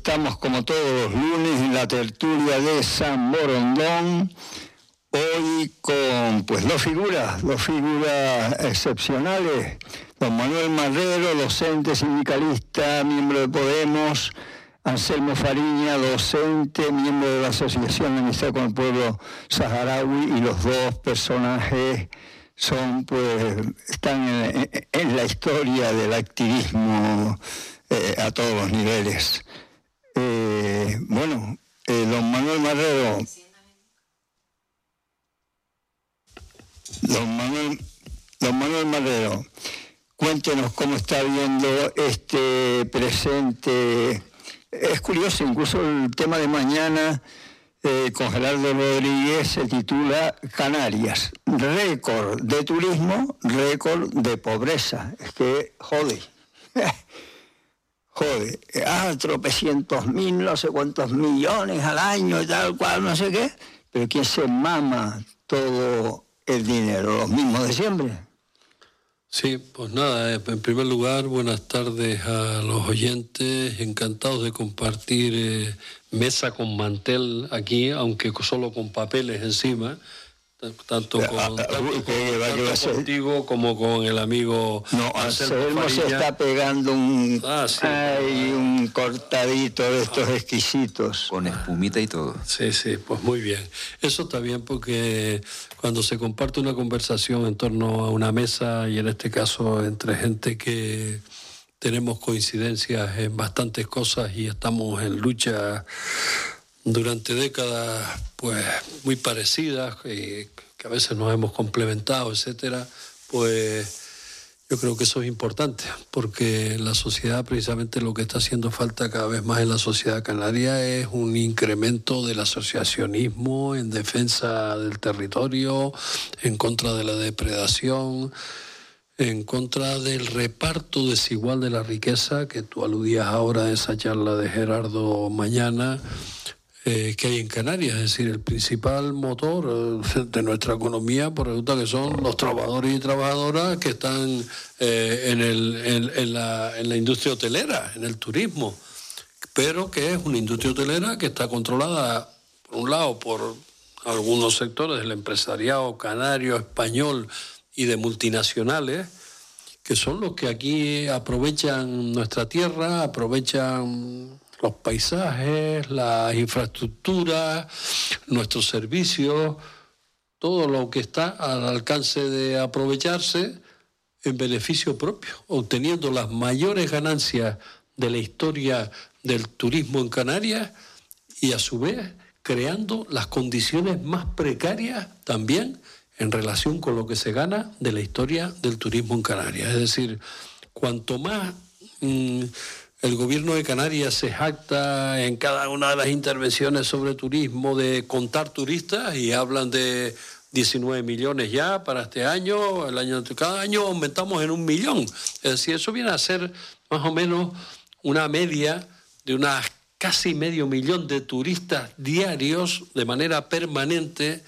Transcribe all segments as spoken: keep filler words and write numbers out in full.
Estamos como todos los lunes en la tertulia de San Borondón, hoy con pues dos figuras, dos figuras excepcionales. Don Manuel Marrero, docente sindicalista, miembro de Podemos; Anselmo Fariña, docente, miembro de la Asociación de Amistad con el Pueblo Saharaui, y los dos personajes son, pues, están en, en la historia del activismo eh, a todos los niveles. Eh, bueno, eh, don Manuel Marrero, don Manuel, don Manuel Marrero, cuéntenos cómo está viendo este presente. Es curioso, incluso el tema de mañana eh, con Gerardo Rodríguez se titula Canarias, récord de turismo, récord de pobreza. Es que jode. Joder, ah, tropecientos mil, no sé cuántos millones al año, tal cual, no sé qué, pero ¿quién se mama todo el dinero? ¿Los mismos de siempre? Sí, pues nada, en primer lugar, buenas tardes a los oyentes, encantados de compartir eh, mesa con mantel aquí, aunque solo con papeles encima, tanto, con, tanto, con, tanto contigo como con el amigo no, Anselmo se está pegando un, ah, sí, ay, un cortadito de estos ah, exquisitos. Con espumita y todo. Sí, sí, pues muy bien. Eso está bien porque cuando se comparte una conversación en torno a una mesa, y en este caso entre gente que tenemos coincidencias en bastantes cosas y estamos en lucha durante décadas pues muy parecidas, eh, que a veces nos hemos complementado, etcétera, pues yo creo que eso es importante, porque la sociedad, precisamente lo que está haciendo falta cada vez más en la sociedad canaria es un incremento del asociacionismo en defensa del territorio, en contra de la depredación, en contra del reparto desigual de la riqueza, que tú aludías ahora en esa charla de Gerardo mañana, Eh, que hay en Canarias. Es decir, el principal motor eh, de nuestra economía, pues resulta que son los trabajadores y trabajadoras que están eh, en, el, en, en, la, en la industria hotelera, en el turismo, pero que es una industria hotelera que está controlada, por un lado, por algunos sectores del empresariado canario, español y de multinacionales, que son los que aquí aprovechan nuestra tierra, aprovechan los paisajes, las infraestructuras, nuestros servicios, todo lo que está al alcance de aprovecharse en beneficio propio, obteniendo las mayores ganancias de la historia del turismo en Canarias y a su vez creando las condiciones más precarias también en relación con lo que se gana de la historia del turismo en Canarias. Es decir, cuanto más mmm, el gobierno de Canarias se jacta en cada una de las intervenciones sobre turismo de contar turistas, y hablan de diecinueve millones ya para este año, el año cada año aumentamos en un millón. Es decir, eso viene a ser más o menos una media de unas casi medio millón de turistas diarios de manera permanente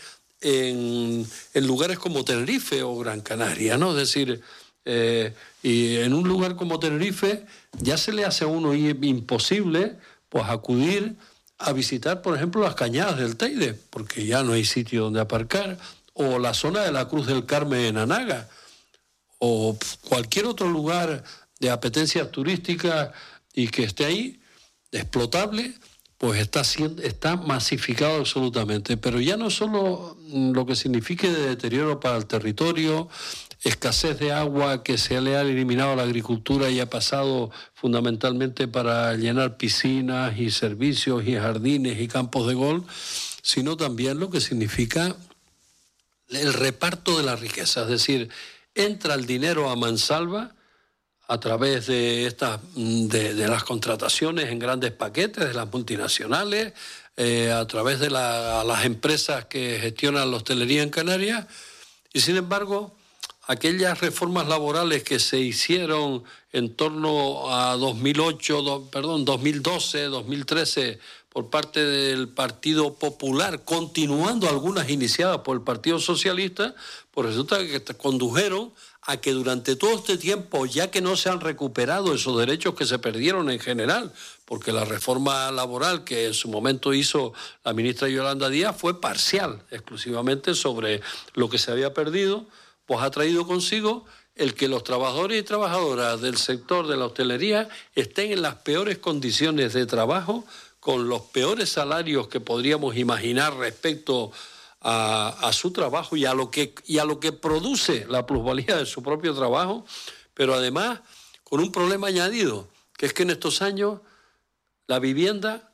en, en lugares como Tenerife o Gran Canaria, ¿no? Es decir, eh, y en un lugar como Tenerife ya se le hace a uno imposible pues acudir a visitar, por ejemplo, las Cañadas del Teide, porque ya no hay sitio donde aparcar, o la zona de la Cruz del Carmen en Anaga, o cualquier otro lugar de apetencias turísticas y que esté ahí, explotable, pues está, siendo, está masificado absolutamente. Pero ya no solo lo que signifique de deterioro para el territorio, escasez de agua que se le ha eliminado a la agricultura y ha pasado fundamentalmente para llenar piscinas y servicios y jardines y campos de golf, sino también lo que significa el reparto de la riqueza. Es decir, entra el dinero a mansalva a través de, estas, de, de las contrataciones en grandes paquetes de las multinacionales, eh, a través de la, las empresas que gestionan la hostelería en Canarias, y sin embargo aquellas reformas laborales que se hicieron en torno a dos mil ocho, do, perdón, dos mil doce, dos mil trece por parte del Partido Popular, continuando algunas iniciadas por el Partido Socialista, pues resulta que condujeron a que durante todo este tiempo, ya que no se han recuperado esos derechos que se perdieron en general, porque la reforma laboral que en su momento hizo la ministra Yolanda Díaz fue parcial, exclusivamente sobre lo que se había perdido, pues ha traído consigo el que los trabajadores y trabajadoras del sector de la hostelería estén en las peores condiciones de trabajo, con los peores salarios que podríamos imaginar respecto a, a su trabajo y a lo que, y a lo que produce la plusvalía de su propio trabajo, pero además con un problema añadido, que es que en estos años la vivienda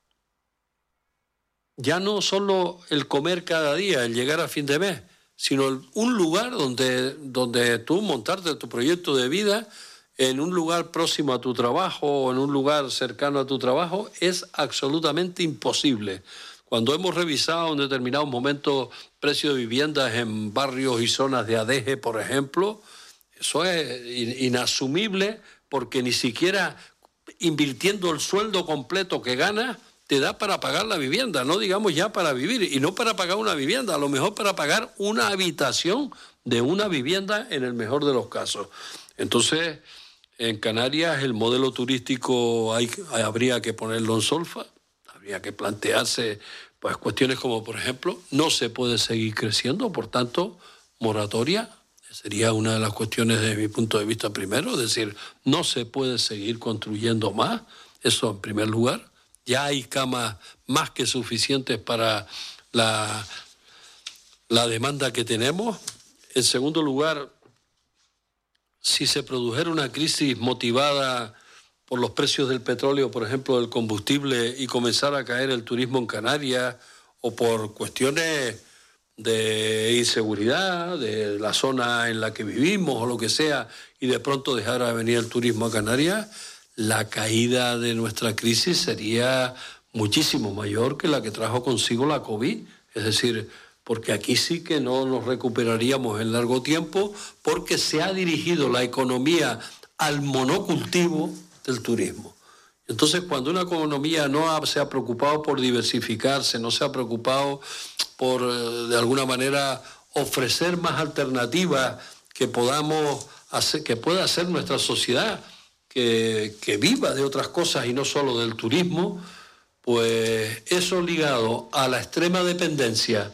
ya no solo el comer cada día, el llegar a fin de mes, sino un lugar donde, donde tú montarte tu proyecto de vida en un lugar próximo a tu trabajo o en un lugar cercano a tu trabajo es absolutamente imposible. Cuando hemos revisado en determinados momentos precios de viviendas en barrios y zonas de Adeje, por ejemplo, eso es inasumible porque ni siquiera invirtiendo el sueldo completo que ganas te da para pagar la vivienda, no digamos ya para vivir, y no para pagar una vivienda, a lo mejor para pagar una habitación de una vivienda en el mejor de los casos. Entonces, en Canarias el modelo turístico hay, habría que ponerlo en solfa, habría que plantearse pues cuestiones como, por ejemplo, no se puede seguir creciendo, por tanto, moratoria sería una de las cuestiones desde mi punto de vista primero, es decir, no se puede seguir construyendo más, eso en primer lugar. Ya hay camas más que suficientes para la, la demanda que tenemos. En segundo lugar, si se produjera una crisis motivada por los precios del petróleo, por ejemplo, del combustible, y comenzara a caer el turismo en Canarias, o por cuestiones de inseguridad, de la zona en la que vivimos o lo que sea, y de pronto dejara de venir el turismo a Canarias, la caída de nuestra crisis sería muchísimo mayor que la que trajo consigo la COVID. Es decir, porque aquí sí que no nos recuperaríamos en largo tiempo porque se ha dirigido la economía al monocultivo del turismo. Entonces, cuando una economía no se ha preocupado por diversificarse, no se ha preocupado por, de alguna manera, ofrecer más alternativas que podamos hacer, que pueda hacer nuestra sociedad, Que, que viva de otras cosas y no solo del turismo, pues eso ligado a la extrema dependencia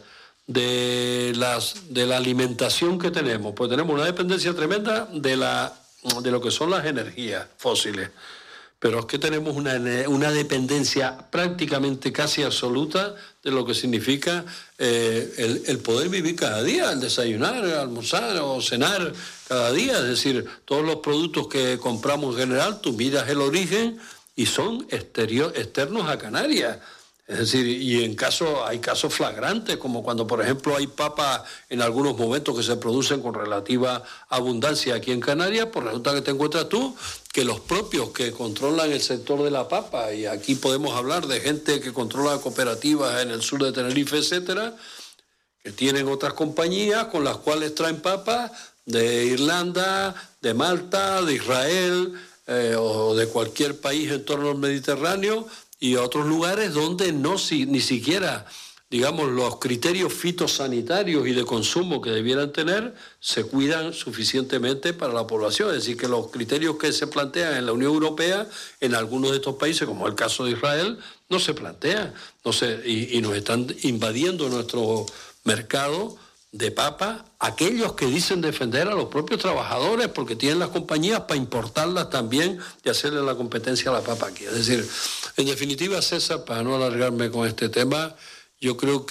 de, las, de la alimentación que tenemos, pues tenemos una dependencia tremenda de, la, de lo que son las energías fósiles, pero es que tenemos una, una dependencia prácticamente casi absoluta de lo que significa eh, el, el poder vivir cada día, el desayunar, almorzar o cenar cada día. Es decir, todos los productos que compramos en general, tú miras el origen y son exterior, externos a Canarias. Es decir, y en caso, hay casos flagrantes, como cuando, por ejemplo, hay papas en algunos momentos que se producen con relativa abundancia aquí en Canarias, pues resulta que te encuentras tú que los propios que controlan el sector de la papa, y aquí podemos hablar de gente que controla cooperativas en el sur de Tenerife, etcétera, que tienen otras compañías con las cuales traen papas de Irlanda, de Malta, de Israel eh, o de cualquier país en torno al Mediterráneo, y a otros lugares donde no si, ni siquiera, digamos, los criterios fitosanitarios y de consumo que debieran tener se cuidan suficientemente para la población. Es decir, que los criterios que se plantean en la Unión Europea, en algunos de estos países, como el caso de Israel, no se plantean. No se, y, y nos están invadiendo nuestro mercado de papa aquellos que dicen defender a los propios trabajadores porque tienen las compañías para importarlas también y hacerle la competencia a la papa aquí. Es decir, en definitiva, César, para no alargarme con este tema, yo creo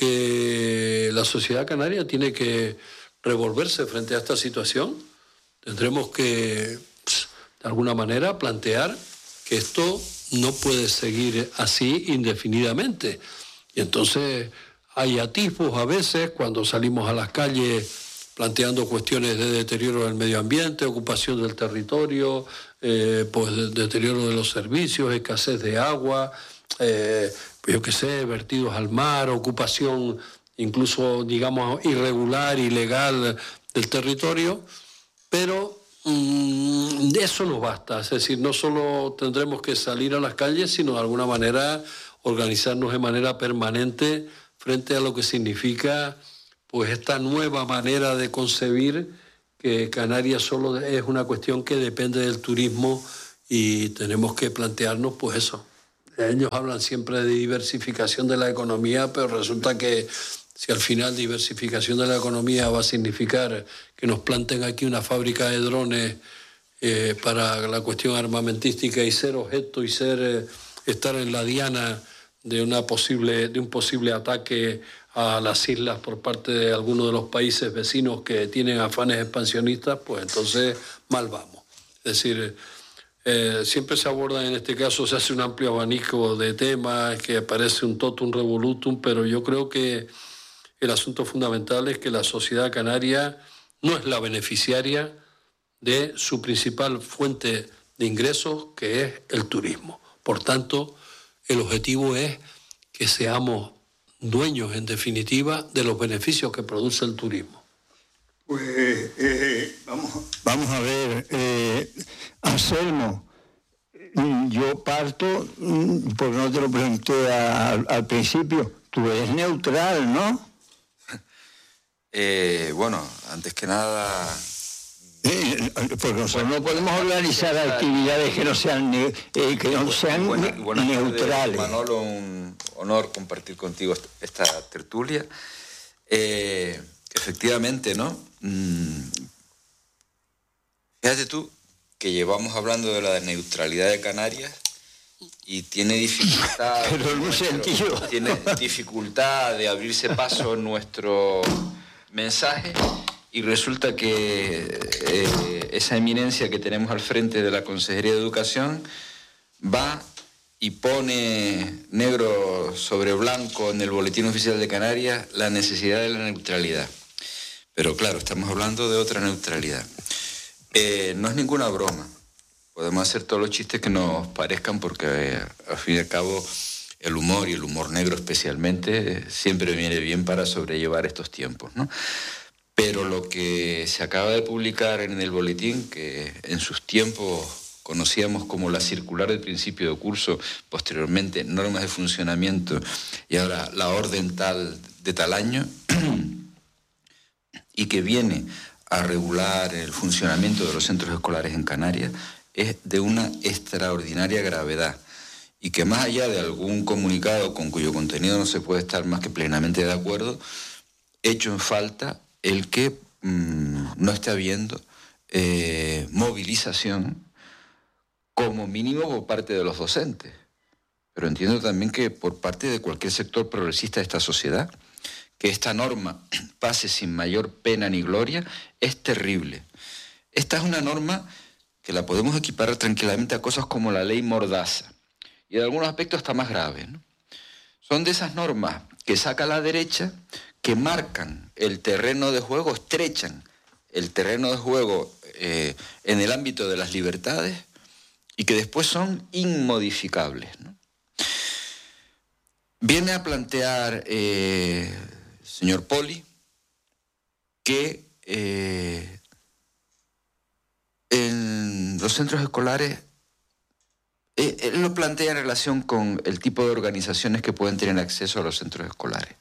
que la sociedad canaria tiene que revolverse frente a esta situación. Tendremos que, de alguna manera, plantear que esto no puede seguir así indefinidamente. Y entonces hay atisbos a veces cuando salimos a las calles planteando cuestiones de deterioro del medio ambiente, ocupación del territorio, eh, pues de, deterioro de los servicios, escasez de agua, eh, yo qué sé, vertidos al mar, ocupación incluso, digamos, irregular, ilegal del territorio, pero mmm, eso no basta. Es decir, no solo tendremos que salir a las calles, sino de alguna manera organizarnos de manera permanente frente a lo que significa pues esta nueva manera de concebir que Canarias solo es una cuestión que depende del turismo y tenemos que plantearnos pues eso. Ellos hablan siempre de diversificación de la economía, pero resulta que si al final diversificación de la economía va a significar que nos planten aquí una fábrica de drones eh, para la cuestión armamentística y ser objeto y ser eh, estar en la diana de, una posible, de un posible ataque a las islas por parte de algunos de los países vecinos que tienen afanes expansionistas, pues entonces mal vamos. Es decir, eh, siempre se aborda, en este caso se hace un amplio abanico de temas, que aparece un totum revolutum, pero yo creo que el asunto fundamental es que la sociedad canaria no es la beneficiaria de su principal fuente de ingresos, que es el turismo. Por tanto, el objetivo es que seamos dueños, en definitiva, de los beneficios que produce el turismo. Pues eh, vamos, vamos a ver, eh, Anselmo, yo parto, porque no te lo pregunté a, al principio, tú eres neutral, ¿no? Eh, bueno, antes que nada... Eh, porque nosotros no podemos organizar actividades que no sean, eh, que no sean buena, buena neutrales. Tarde, Manolo, un honor compartir contigo esta tertulia. Eh, efectivamente, ¿no? Mm, fíjate tú que llevamos hablando de la neutralidad de Canarias y tiene dificultad... Pero en un sentido... Tiene dificultad de abrirse paso en nuestro mensaje, y resulta que eh, esa eminencia que tenemos al frente de la Consejería de Educación va y pone negro sobre blanco en el Boletín Oficial de Canarias la necesidad de la neutralidad. Pero claro, estamos hablando de otra neutralidad. Eh, no es ninguna broma. Podemos hacer todos los chistes que nos parezcan porque eh, al fin y al cabo el humor, y el humor negro especialmente, siempre viene bien para sobrellevar estos tiempos, ¿no? Pero lo que se acaba de publicar en el boletín, que en sus tiempos conocíamos como la circular del principio de curso, posteriormente normas de funcionamiento y ahora la orden tal de tal año, y que viene a regular el funcionamiento de los centros escolares en Canarias, es de una extraordinaria gravedad, y que más allá de algún comunicado con cuyo contenido no se puede estar más que plenamente de acuerdo, hecho en falta el que mmm, no está habiendo eh, movilización como mínimo por parte de los docentes, pero entiendo también que por parte de cualquier sector progresista de esta sociedad, que esta norma pase sin mayor pena ni gloria, es terrible. Esta es una norma que la podemos equiparar tranquilamente a cosas como la ley Mordaza, y en algunos aspectos está más grave, ¿no? Son de esas normas que saca la derecha, que marcan el terreno de juego, estrechan el terreno de juego eh, en el ámbito de las libertades, y que después son inmodificables, ¿no? Viene a plantear eh, el señor Poli que eh, en los centros escolares, eh, él lo plantea en relación con el tipo de organizaciones que pueden tener acceso a los centros escolares.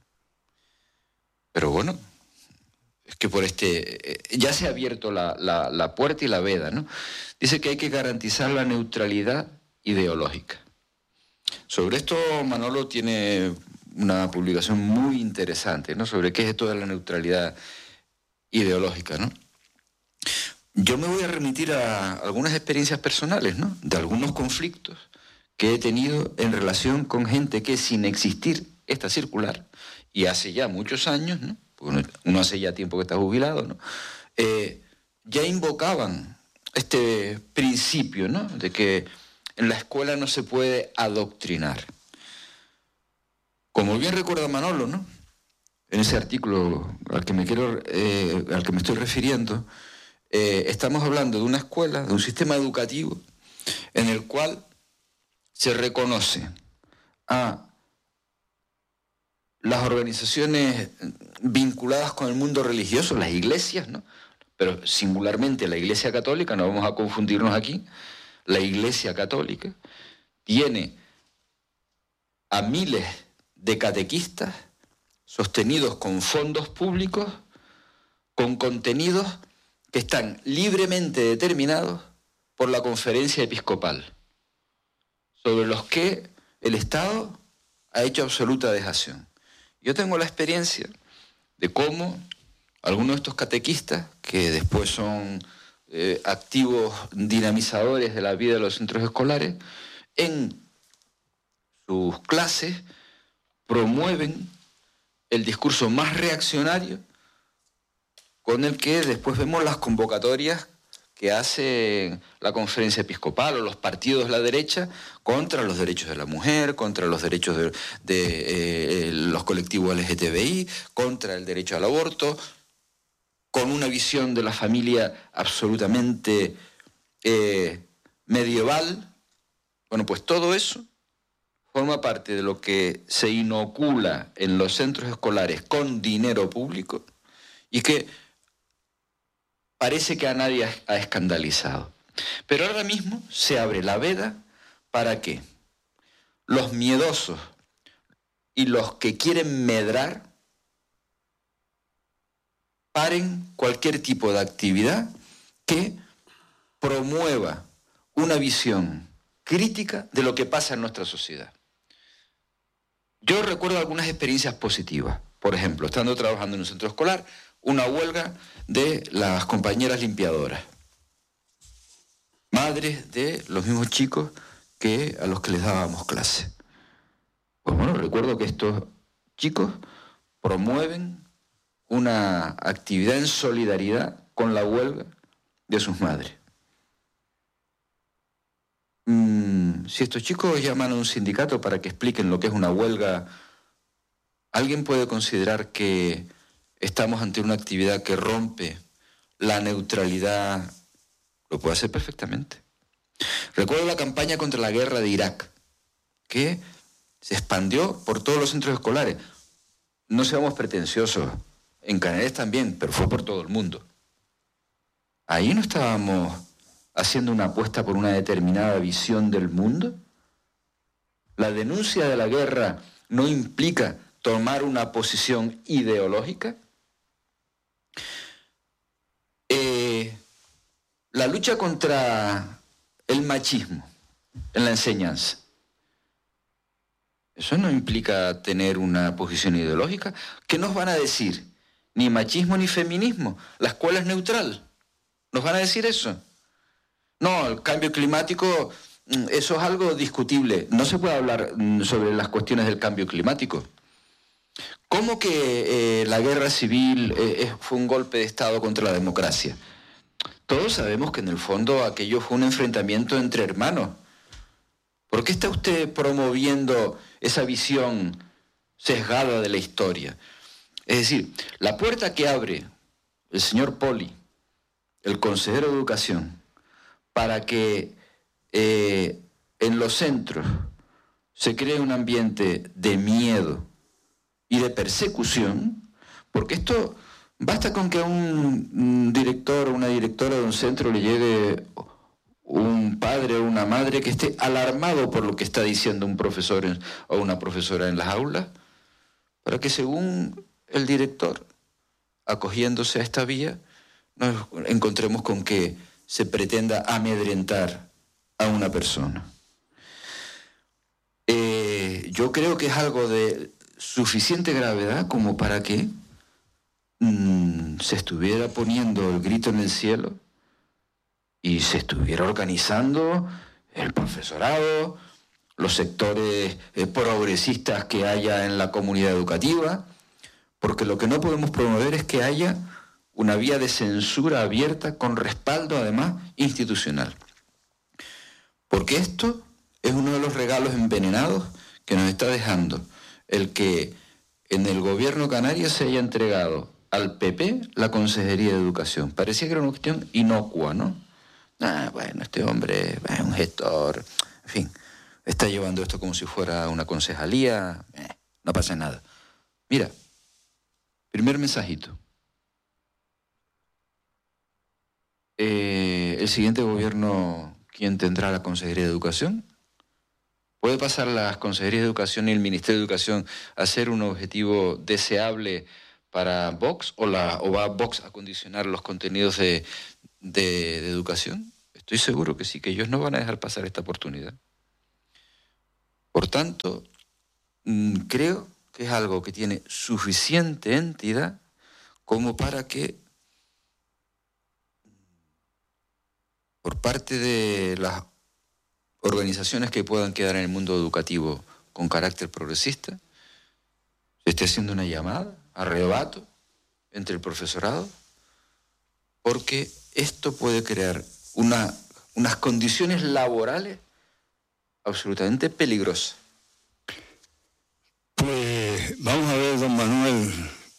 Pero bueno, es que por este eh, ya se ha abierto la, la, la puerta y la veda, ¿no? Dice que hay que garantizar la neutralidad ideológica. Sobre esto Manolo tiene una publicación muy interesante, ¿no? Sobre qué es esto de la neutralidad ideológica, ¿no? Yo me voy a remitir a algunas experiencias personales, ¿no? De algunos conflictos que he tenido en relación con gente que, sin existir esta circular, y hace ya muchos años, ¿no? Porque uno hace ya tiempo que está jubilado, ¿no? Eh, ya invocaban este principio, ¿no? De que en la escuela no se puede adoctrinar. Como bien recuerda Manolo, ¿no? En ese artículo al que me quiero, eh, al que me estoy refiriendo, eh, estamos hablando de una escuela, de un sistema educativo en el cual se reconoce a las organizaciones vinculadas con el mundo religioso, las iglesias, ¿no? Pero singularmente la Iglesia Católica, no vamos a confundirnos aquí, la Iglesia Católica tiene a miles de catequistas sostenidos con fondos públicos, con contenidos que están libremente determinados por la Conferencia Episcopal, sobre los que el Estado ha hecho absoluta dejación. Yo tengo la experiencia de cómo algunos de estos catequistas, que después son eh, activos dinamizadores de la vida de los centros escolares, en sus clases promueven el discurso más reaccionario con el que después vemos las convocatorias que hace la Conferencia Episcopal o los partidos de la derecha contra los derechos de la mujer, contra los derechos de, de eh, los colectivos L G T B I, contra el derecho al aborto, con una visión de la familia absolutamente eh, medieval. Bueno, pues todo eso forma parte de lo que se inocula en los centros escolares con dinero público y que parece que a nadie ha escandalizado. Pero ahora mismo se abre la veda para que los miedosos y los que quieren medrar paren cualquier tipo de actividad que promueva una visión crítica de lo que pasa en nuestra sociedad. Yo recuerdo algunas experiencias positivas. Por ejemplo, estando trabajando en un centro escolar, una huelga de las compañeras limpiadoras, madres de los mismos chicos que a los que les dábamos clase. Pues bueno, recuerdo que estos chicos promueven una actividad en solidaridad con la huelga de sus madres. Mm, si estos chicos llaman a un sindicato para que expliquen lo que es una huelga, ¿alguien puede considerar que estamos ante una actividad que rompe la neutralidad? Lo puede hacer perfectamente. Recuerdo la campaña contra la guerra de Irak, que se expandió por todos los centros escolares. No seamos pretenciosos, en Canarias también, pero fue por todo el mundo. Ahí no estábamos haciendo una apuesta por una determinada visión del mundo. La denuncia de la guerra no implica tomar una posición ideológica. Eh, la lucha contra el machismo en la enseñanza, eso no implica tener una posición ideológica. ¿Qué nos van a decir? Ni machismo ni feminismo. La escuela es neutral. ¿Nos van a decir eso? No, el cambio climático, eso es algo discutible. No se puede hablar sobre las cuestiones del cambio climático. ¿Cómo que eh, la guerra civil eh, fue un golpe de Estado contra la democracia? Todos sabemos que en el fondo aquello fue un enfrentamiento entre hermanos. ¿Por qué está usted promoviendo esa visión sesgada de la historia? Es decir, la puerta que abre el señor Poli, el consejero de Educación, para que eh, en los centros se cree un ambiente de miedo y de persecución, porque esto basta con que a un, un director o una directora de un centro le llegue un padre o una madre que esté alarmado por lo que está diciendo un profesor en, o una profesora en las aulas, para que según el director, acogiéndose a esta vía, nos encontremos con que se pretenda amedrentar a una persona. Eh, yo creo que es algo de suficiente gravedad como para que mmm, se estuviera poniendo el grito en el cielo y se estuviera organizando el profesorado, los sectores eh, progresistas que haya en la comunidad educativa, porque lo que no podemos promover es que haya una vía de censura abierta con respaldo, además, institucional. Porque esto es uno de los regalos envenenados que nos está dejando el que en el gobierno canario se haya entregado al P P la Consejería de Educación. Parecía que era una cuestión inocua, ¿no? Ah, bueno, este hombre es un gestor, en fin, está llevando esto como si fuera una concejalía, eh, no pasa nada. Mira, primer mensajito. Eh, el siguiente gobierno, ¿quién tendrá la Consejería de Educación? ¿Puede pasar la Consejería de Educación y el Ministerio de Educación a ser un objetivo deseable para Vox o, la, o va Vox a condicionar los contenidos de, de, de educación? Estoy seguro que sí, que ellos no van a dejar pasar esta oportunidad. Por tanto, creo que es algo que tiene suficiente entidad como para que por parte de las organizaciones que puedan quedar en el mundo educativo con carácter progresista, se esté haciendo una llamada a arrebato entre el profesorado, porque esto puede crear una, unas condiciones laborales absolutamente peligrosas. Pues vamos a ver, don Manuel.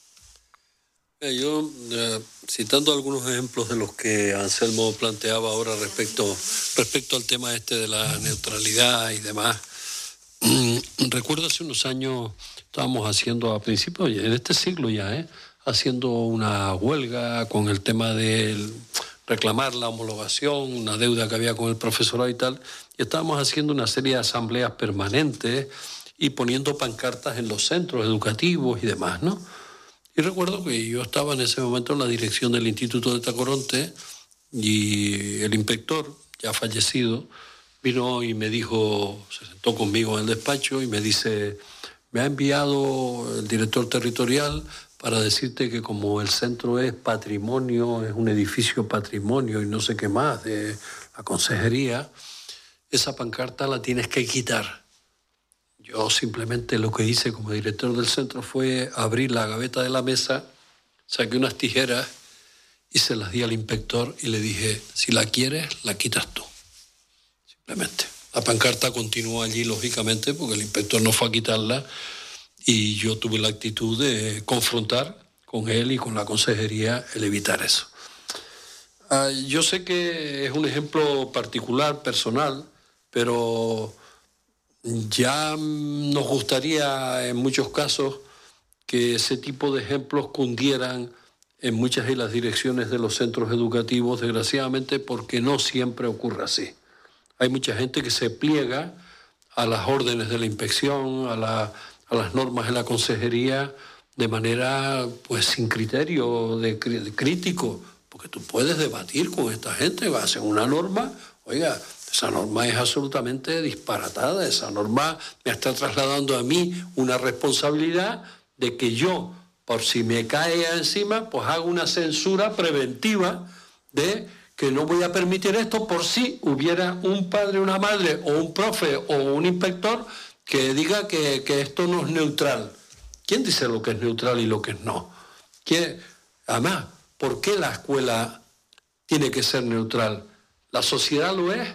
Eh, yo, eh, citando algunos ejemplos de los que Anselmo planteaba ahora respecto, respecto al tema este de la neutralidad y demás, recuerdo hace unos años estábamos haciendo, a principios, en este siglo ya, ¿eh? haciendo una huelga con el tema de reclamar la homologación, una deuda que había con el profesorado y tal, y estábamos haciendo una serie de asambleas permanentes y poniendo pancartas en los centros educativos y demás, ¿no? Y recuerdo que yo estaba en ese momento en la dirección del Instituto de Tacoronte y el inspector, ya fallecido, vino y me dijo, se sentó conmigo en el despacho y me dice, me ha enviado el director territorial para decirte que como el centro es patrimonio, es un edificio patrimonio y no sé qué más de la consejería, esa pancarta la tienes que quitar. Yo simplemente lo que hice como director del centro fue abrir la gaveta de la mesa, saqué unas tijeras y se las di al inspector y le dije, si la quieres, la quitas tú. Simplemente. La pancarta continuó allí, lógicamente, porque el inspector no fue a quitarla y yo tuve la actitud de confrontar con él y con la consejería el evitar eso. Uh, yo sé que es un ejemplo particular, personal, pero ya nos gustaría en muchos casos que ese tipo de ejemplos cundieran en muchas de las direcciones de los centros educativos, desgraciadamente, porque no siempre ocurre así. Hay mucha gente que se pliega a las órdenes de la inspección, a, la, a las normas de la consejería, de manera pues sin criterio de, de crítico, porque tú puedes debatir con esta gente, hacen una norma, oiga, esa norma es absolutamente disparatada, esa norma me está trasladando a mí una responsabilidad de que yo, por si me cae encima, pues hago una censura preventiva de que no voy a permitir esto por si hubiera un padre, una madre o un profe o un inspector que diga que, que esto no es neutral. ¿Quién dice lo que es neutral y lo que es no? ¿Quién? Además, ¿por qué la escuela tiene que ser neutral? ¿La sociedad lo es?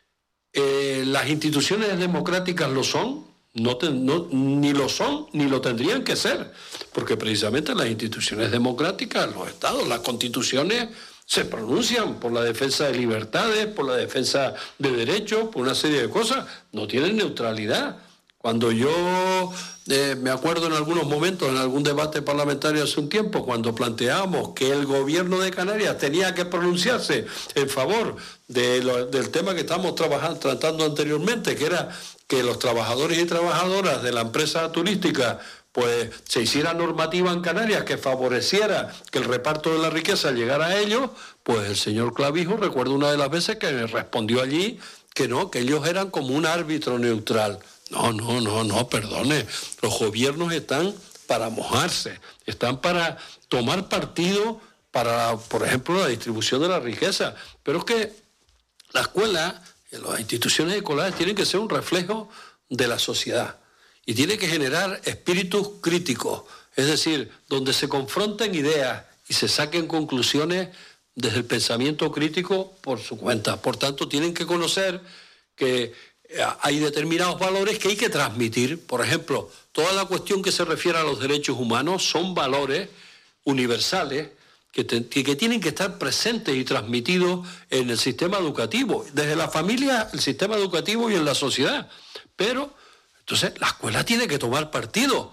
Eh, ¿Las instituciones democráticas lo son? No, te, no ni lo son, ni lo tendrían que ser, porque precisamente las instituciones democráticas, los estados, las constituciones se pronuncian por la defensa de libertades, por la defensa de derechos, por una serie de cosas, no tienen neutralidad. Cuando yo eh, me acuerdo en algunos momentos, en algún debate parlamentario hace un tiempo, cuando planteamos que el gobierno de Canarias tenía que pronunciarse en favor de lo, del tema que estamos trabajando, tratando anteriormente, que era que los trabajadores y trabajadoras de la empresa turística pues se hiciera normativa en Canarias que favoreciera que el reparto de la riqueza llegara a ellos, pues el señor Clavijo, recuerdo una de las veces que respondió allí que no, que ellos eran como un árbitro neutral. No, no, no, no, perdone. Los gobiernos están para mojarse, están para tomar partido para, por ejemplo, la distribución de la riqueza. Pero es que la escuela, las instituciones escolares tienen que ser un reflejo de la sociedad y tiene que generar espíritus críticos, es decir, donde se confronten ideas y se saquen conclusiones desde el pensamiento crítico por su cuenta. Por tanto, tienen que conocer que hay determinados valores que hay que transmitir. Por ejemplo, toda la cuestión que se refiere a los derechos humanos son valores universales que, te, que tienen que estar presentes y transmitidos en el sistema educativo, desde la familia, el sistema educativo y en la sociedad. Pero, entonces, la escuela tiene que tomar partido.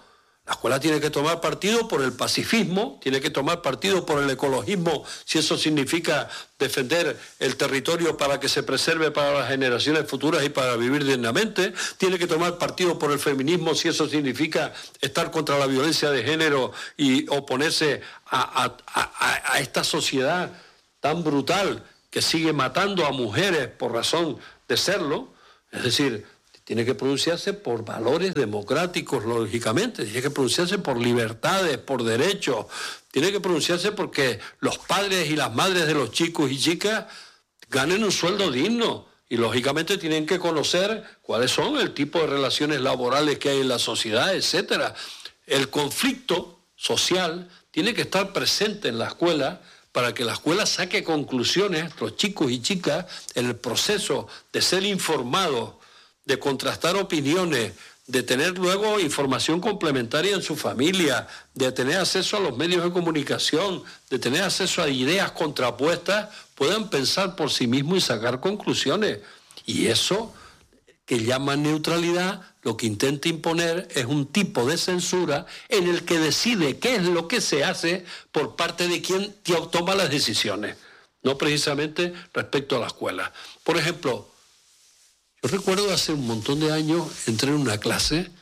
La escuela tiene que tomar partido por el pacifismo, tiene que tomar partido por el ecologismo, si eso significa defender el territorio para que se preserve para las generaciones futuras y para vivir dignamente. Tiene que tomar partido por el feminismo, si eso significa estar contra la violencia de género y oponerse a, a, a, a esta sociedad tan brutal que sigue matando a mujeres por razón de serlo. Es decir, tiene que pronunciarse por valores democráticos, lógicamente, tiene que pronunciarse por libertades, por derechos, tiene que pronunciarse porque los padres y las madres de los chicos y chicas ganen un sueldo digno y lógicamente tienen que conocer cuáles son el tipo de relaciones laborales que hay en la sociedad, etcétera. El conflicto social tiene que estar presente en la escuela para que la escuela saque conclusiones, los chicos y chicas, en el proceso de ser informados, de contrastar opiniones, de tener luego información complementaria en su familia, de tener acceso a los medios de comunicación, de tener acceso a ideas contrapuestas, puedan pensar por sí mismos y sacar conclusiones. Y eso que llaman neutralidad, lo que intenta imponer es un tipo de censura en el que decide qué es lo que se hace por parte de quien toma las decisiones, no precisamente respecto a la escuela. Por ejemplo, yo recuerdo hace un montón de años, entré en una clase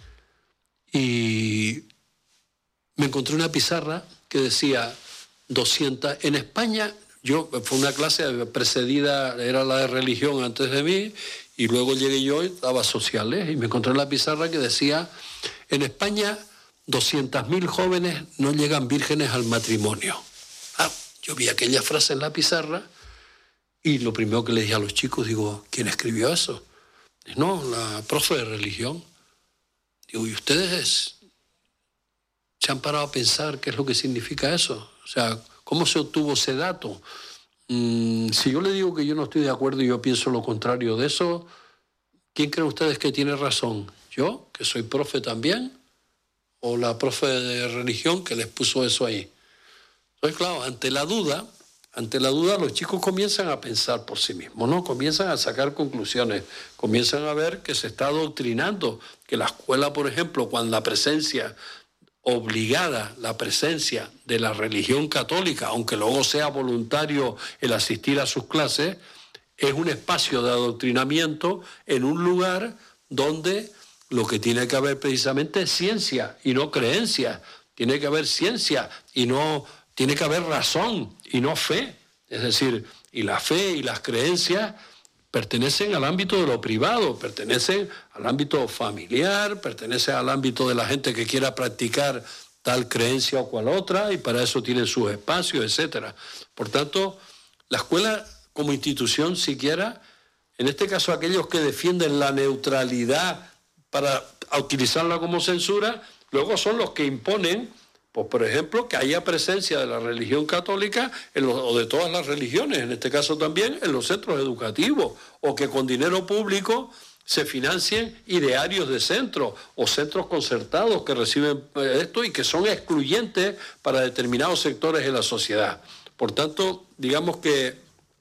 y me encontré una pizarra que decía doscientas. En España, yo fue una clase precedida, era la de religión antes de mí, y luego llegué yo y daba sociales, y me encontré en la pizarra que decía, en España doscientas mil jóvenes no llegan vírgenes al matrimonio. Ah, yo vi aquella frase en la pizarra y lo primero que le dije a los chicos, digo, ¿quién escribió eso? No, la profe de religión. Digo, ¿y ustedes se han parado a pensar qué es lo que significa eso? O sea, ¿cómo se obtuvo ese dato? Mm, si yo le digo que yo no estoy de acuerdo y yo pienso lo contrario de eso, ¿quién creen ustedes que tiene razón? ¿Yo, que soy profe también? ¿O la profe de religión que les puso eso ahí? Entonces, claro, ante la duda... Ante la duda, los chicos comienzan a pensar por sí mismos, ¿no? Comienzan a sacar conclusiones, comienzan a ver que se está adoctrinando, que la escuela, por ejemplo, cuando la presencia obligada, la presencia de la religión católica, aunque luego sea voluntario el asistir a sus clases, es un espacio de adoctrinamiento en un lugar donde lo que tiene que haber precisamente es ciencia y no creencia. Tiene que haber ciencia y no... Tiene que haber razón y no fe. Es decir, y la fe y las creencias pertenecen al ámbito de lo privado, pertenecen al ámbito familiar, pertenecen al ámbito de la gente que quiera practicar tal creencia o cual otra, y para eso tienen sus espacios, etcétera. Por tanto, la escuela como institución siquiera, en este caso aquellos que defienden la neutralidad para utilizarla como censura, luego son los que imponen, pues, por ejemplo, que haya presencia de la religión católica en los, o de todas las religiones, en este caso también en los centros educativos, o que con dinero público se financien idearios de centros o centros concertados que reciben esto y que son excluyentes para determinados sectores de la sociedad. Por tanto, digamos que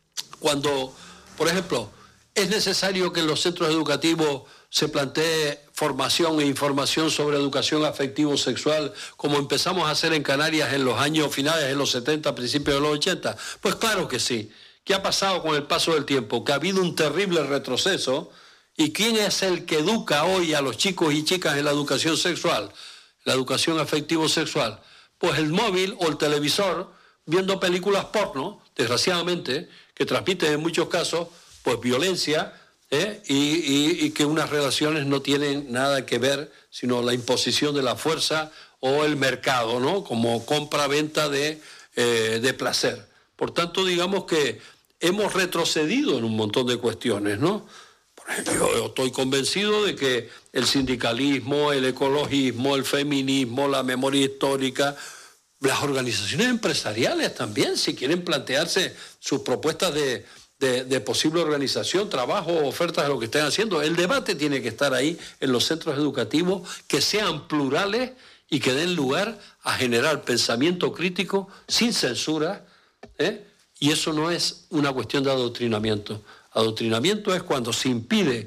cuando, por ejemplo, es necesario que en los centros educativos se plantee formación e información sobre educación afectivo-sexual, como empezamos a hacer en Canarias en los años finales de los setenta, principios de los ochenta? Pues claro que sí. ¿Qué ha pasado con el paso del tiempo? Que ha habido un terrible retroceso. ¿Y quién es el que educa hoy a los chicos y chicas en la educación sexual? La educación afectivo-sexual. Pues el móvil o el televisor, viendo películas porno, desgraciadamente, que transmiten en muchos casos pues violencia, ¿eh? y, y, y que unas relaciones no tienen nada que ver, sino la imposición de la fuerza o el mercado, ¿no? Como compra-venta de, eh, de placer. Por tanto, digamos que hemos retrocedido en un montón de cuestiones, ¿no? Por ejemplo, yo estoy convencido de que el sindicalismo, el ecologismo, el feminismo, la memoria histórica, las organizaciones empresariales también, si quieren plantearse sus propuestas de De, de posible organización, trabajo, ofertas de lo que estén haciendo. El debate tiene que estar ahí en los centros educativos, que sean plurales y que den lugar a generar pensamiento crítico sin censura, ¿eh? Y eso no es una cuestión de adoctrinamiento. Adoctrinamiento es cuando se impide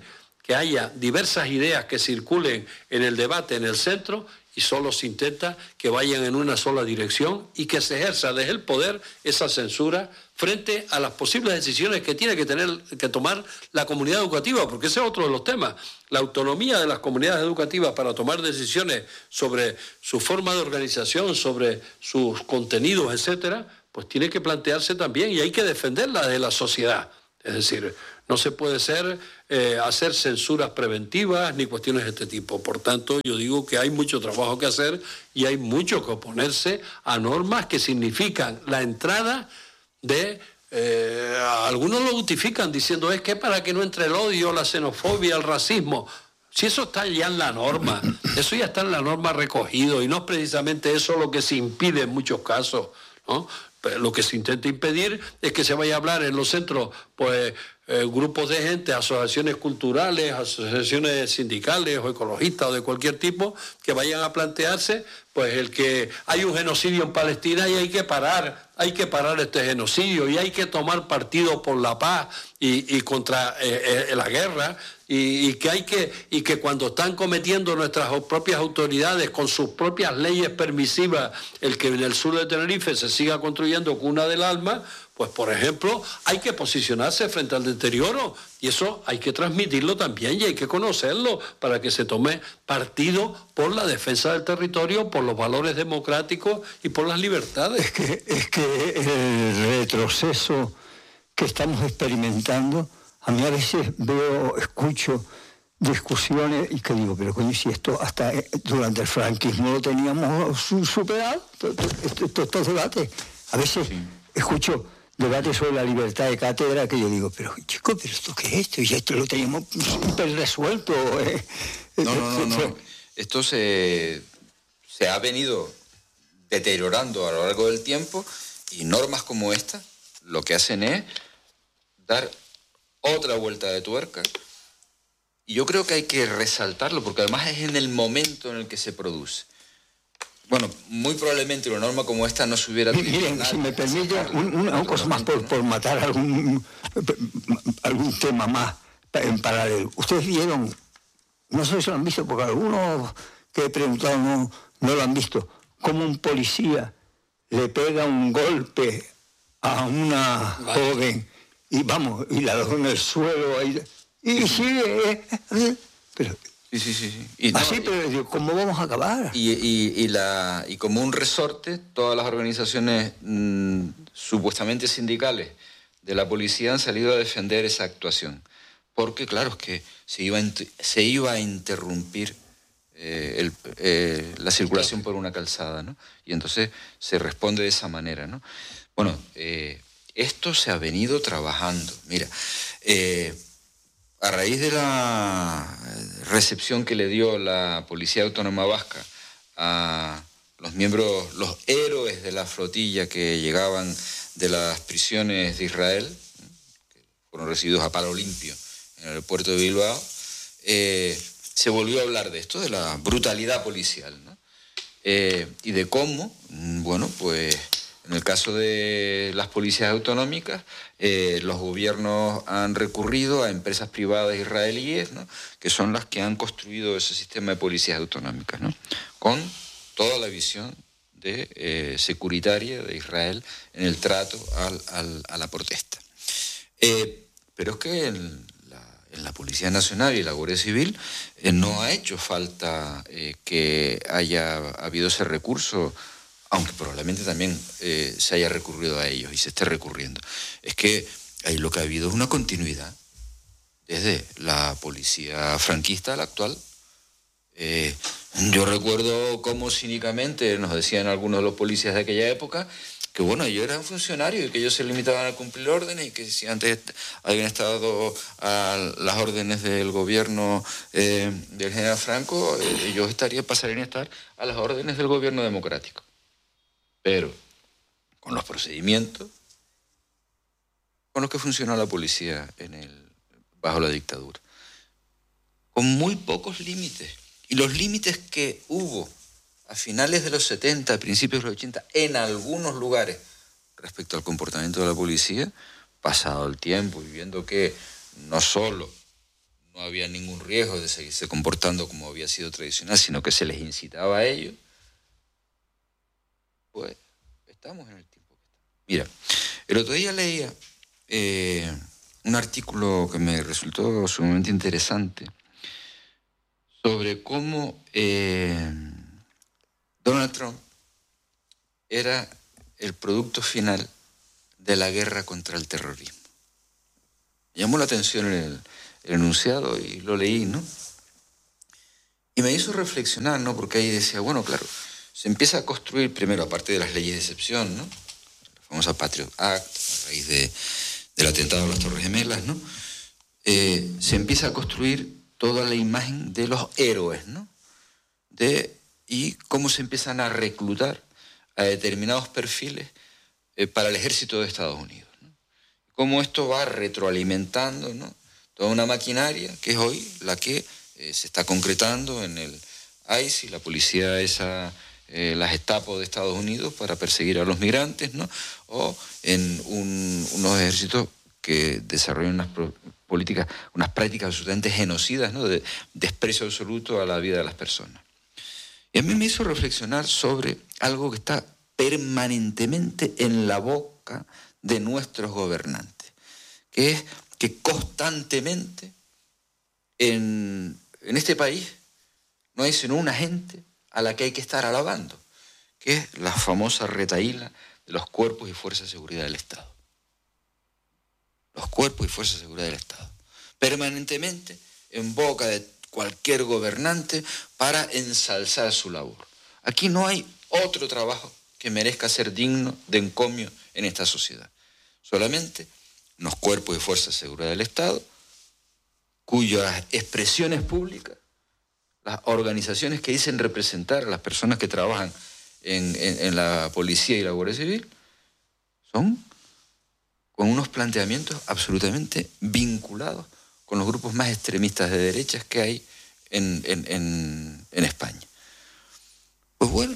que haya diversas ideas que circulen en el debate en el centro y solo se intenta que vayan en una sola dirección y que se ejerza desde el poder esa censura frente a las posibles decisiones que tiene que tener que tomar la comunidad educativa, porque ese es otro de los temas. La autonomía de las comunidades educativas para tomar decisiones sobre su forma de organización, sobre sus contenidos, etcétera, pues tiene que plantearse también y hay que defenderla de la sociedad. Es decir, no se puede ser, eh, hacer censuras preventivas ni cuestiones de este tipo. Por tanto, yo digo que hay mucho trabajo que hacer y hay mucho que oponerse a normas que significan la entrada de... Eh, algunos lo justifican diciendo es que para que no entre el odio, la xenofobia, el racismo. Si eso está ya en la norma, eso ya está en la norma recogido y no es precisamente eso lo que se impide en muchos casos, ¿no? Lo que se intenta impedir es que se vaya a hablar en los centros, pues, eh, grupos de gente, asociaciones culturales, asociaciones sindicales o ecologistas o de cualquier tipo, que vayan a plantearse, pues, el que hay un genocidio en Palestina y hay que parar, hay que parar este genocidio y hay que tomar partido por la paz y, y contra eh, eh, la guerra. Y, y que hay que y que cuando están cometiendo nuestras propias autoridades con sus propias leyes permisivas el que en el sur de Tenerife se siga construyendo cuna del alma, pues por ejemplo hay que posicionarse frente al deterioro y eso hay que transmitirlo también y hay que conocerlo para que se tome partido por la defensa del territorio, por los valores democráticos y por las libertades. Es que, es que el retroceso que estamos experimentando, a mí a veces veo, escucho discusiones y que digo, pero coño, si esto hasta durante el franquismo lo teníamos superado, estos debates. A veces sí. Escucho debates sobre la libertad de cátedra que yo digo, pero chico, ¿pero esto qué es esto? Y esto lo teníamos súper resuelto. ¿eh? No, no, no, no. Esto se, se ha venido deteriorando a lo largo del tiempo y normas como esta lo que hacen es dar otra vuelta de tuerca. Y yo creo que hay que resaltarlo, porque además es en el momento en el que se produce. Bueno, muy probablemente una norma como esta no se hubiera... Miren, si me permite, un, una cosa más por, por matar algún, algún tema más en paralelo. Ustedes vieron, no sé si lo han visto, porque algunos que he preguntado no, no lo han visto, cómo un policía le pega un golpe a una vale. joven y vamos, y la dejó en el suelo y, y sigue, eh, pero... Sí, sí, sí. sí. Y Así, no, pero ¿cómo vamos a acabar? Y, y, y, la, y como un resorte, todas las organizaciones mmm, supuestamente sindicales de la policía han salido a defender esa actuación. Porque, claro, es que se iba a, se iba a interrumpir eh, el, eh, la circulación por una calzada, ¿no? Y entonces se responde de esa manera, ¿no? Bueno, eh, esto se ha venido trabajando. Mira, eh, a raíz de la recepción que le dio la Policía Autónoma Vasca a los miembros, los héroes de la flotilla que llegaban de las prisiones de Israel, que fueron recibidos a palo limpio en el aeropuerto de Bilbao, eh, se volvió a hablar de esto, de la brutalidad policial, ¿no? Eh, y de cómo, bueno, pues en el caso de las policías autonómicas, eh, los gobiernos han recurrido a empresas privadas israelíes, ¿no? Que son las que han construido ese sistema de policías autonómicas, ¿no? Con toda la visión de, eh, securitaria de Israel en el trato al, al, a la protesta. Eh, pero es que en la, en la Policía Nacional y la Guardia Civil eh, no ha hecho falta eh, que haya habido ese recurso, aunque probablemente también eh, se haya recurrido a ellos y se esté recurriendo. Es que ahí lo que ha habido es una continuidad desde la policía franquista a la actual. Eh, yo recuerdo cómo cínicamente nos decían algunos de los policías de aquella época que, bueno, ellos eran funcionarios y que ellos se limitaban a cumplir órdenes y que si antes habían estado a las órdenes del gobierno eh, del general Franco, eh, ellos estarían, pasarían a estar a las órdenes del gobierno democrático. Pero con los procedimientos con los que funcionó la policía en el, bajo la dictadura, con muy pocos límites. Y los límites que hubo a finales de los setenta, a principios de los ochenta, en algunos lugares, respecto al comportamiento de la policía, pasado el tiempo y viendo que no solo no no había ningún riesgo de seguirse comportando como había sido tradicional, sino que se les incitaba a ello, pues estamos en el tiempo que estamos. Mira, el otro día leía eh, un artículo que me resultó sumamente interesante sobre cómo eh, Donald Trump era el producto final de la guerra contra el terrorismo. Me llamó la atención el, el enunciado y lo leí, ¿no? Y me hizo reflexionar, ¿no? Porque ahí decía, bueno, claro, se empieza a construir primero, aparte de las leyes de excepción, ¿no? La famosa Patriot Act, a raíz de, del atentado a las Torres Gemelas, ¿no? Eh, se empieza a construir toda la imagen de los héroes, ¿no? De, y cómo se empiezan a reclutar a determinados perfiles eh, para el ejército de Estados Unidos, ¿no? Cómo esto va retroalimentando, ¿no? Toda una maquinaria que es hoy la que eh, se está concretando en el I C E, la policía esa, eh, la Gestapo de Estados Unidos para perseguir a los migrantes, ¿no? O en un, unos ejércitos que desarrollan unas políticas, unas prácticas absolutamente genocidas, ¿no? De desprecio absoluto a la vida de las personas. Y a mí me hizo reflexionar sobre algo que está permanentemente en la boca de nuestros gobernantes, que es que constantemente en, en este país no hay sino una gente a la que hay que estar alabando, que es la famosa retahíla de los cuerpos y fuerzas de seguridad del Estado. Los cuerpos y fuerzas de seguridad del Estado. Permanentemente en boca de cualquier gobernante para ensalzar su labor. Aquí no hay otro trabajo que merezca ser digno de encomio en esta sociedad. Solamente los cuerpos y fuerzas de seguridad del Estado, cuyas expresiones públicas, las organizaciones que dicen representar a las personas que trabajan en, en, en la policía y la Guardia Civil, son con unos planteamientos absolutamente vinculados con los grupos más extremistas de derechas que hay en, en, en, en España. Pues bueno,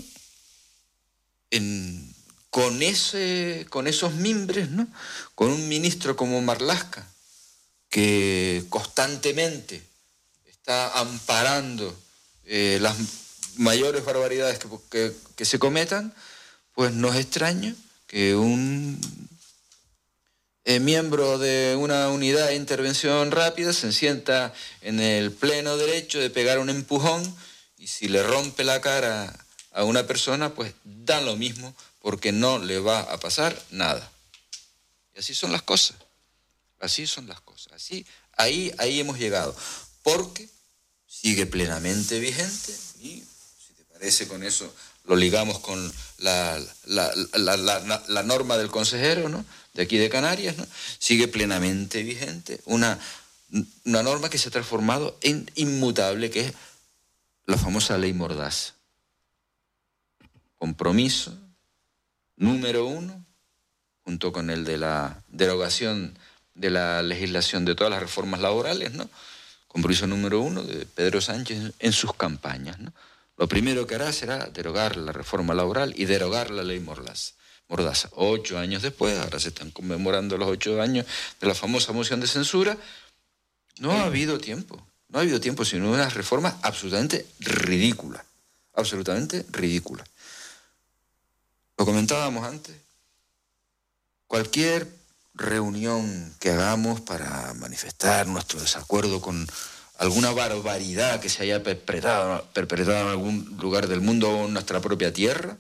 en, con, ese, con esos mimbres, ¿no? Con un ministro como Marlaska, que constantemente está amparando eh, las mayores barbaridades que, que, que se cometan, pues no es extraño que un eh, miembro de una unidad de intervención rápida se sienta en el pleno derecho de pegar un empujón, y si le rompe la cara a una persona, pues da lo mismo, porque no le va a pasar nada. Y así son las cosas. Así son las cosas. Así, ahí, ahí hemos llegado. Porque sigue plenamente vigente, y si te parece con eso lo ligamos con la, la, la, la, la, la norma del consejero, ¿no? De aquí de Canarias, ¿no? Sigue plenamente vigente una, una norma que se ha transformado en inmutable, que es la famosa ley Mordaza. Compromiso número uno, junto con el de la derogación de la legislación de todas las reformas laborales, ¿no? Compromiso número uno de Pedro Sánchez en sus campañas, ¿no? Lo primero que hará será derogar la reforma laboral y derogar la ley Mordaza. Mordaza. Ocho años después, ahora se están conmemorando los ocho años de la famosa moción de censura, no ha habido tiempo, no ha habido tiempo, sino unas reformas absolutamente ridículas, absolutamente ridículas. Lo comentábamos antes, cualquier reunión que hagamos para manifestar nuestro desacuerdo con alguna barbaridad que se haya perpetrado, perpetrado en algún lugar del mundo o en nuestra propia tierra,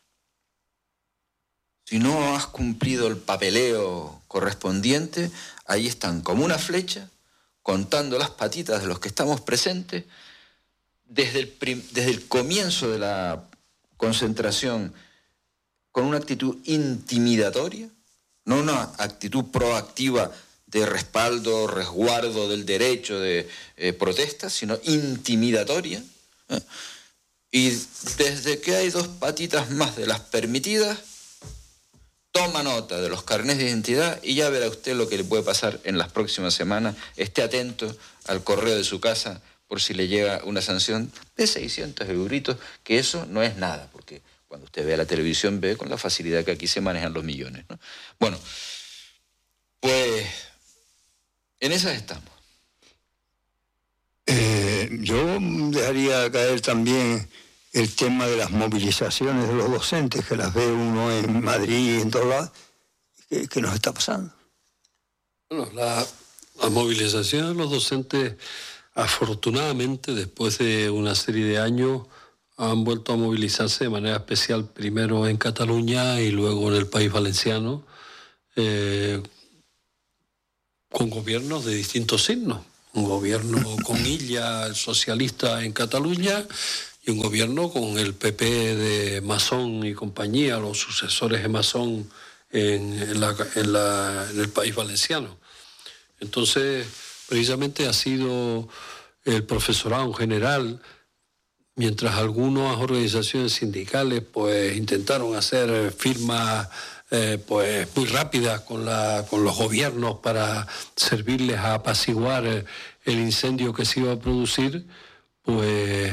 si no has cumplido el papeleo correspondiente, ahí están como una flecha, contando las patitas de los que estamos presentes, desde el, prim- desde el comienzo de la concentración, con una actitud intimidatoria, no una actitud proactiva de respaldo, resguardo del derecho de eh, protesta, sino intimidatoria. ¿eh? Y desde que hay dos patitas más de las permitidas, toma nota de los carnés de identidad y ya verá usted lo que le puede pasar en las próximas semanas. Esté atento al correo de su casa por si le llega una sanción de seiscientos euritos, que eso no es nada, porque cuando usted ve la televisión ve con la facilidad que aquí se manejan los millones, ¿no? Bueno, pues en esas estamos. Eh, yo dejaría caer también el tema de las movilizaciones de los docentes, que las ve uno en Madrid y en todos lados. ¿Qué, qué nos está pasando? Bueno, la, la movilización de los docentes, afortunadamente, después de una serie de años, han vuelto a movilizarse de manera especial, primero en Cataluña y luego en el País Valenciano, eh, con gobiernos de distintos signos. Un gobierno con Illa, el socialista en Cataluña, y un gobierno con el P P de Masson y compañía, los sucesores de Masson en, en, la, en, la, en el País Valenciano. Entonces, precisamente ha sido el profesorado en general, mientras algunas organizaciones sindicales pues intentaron hacer firmas eh, pues muy rápidas con, la, con los gobiernos para servirles a apaciguar el incendio que se iba a producir, pues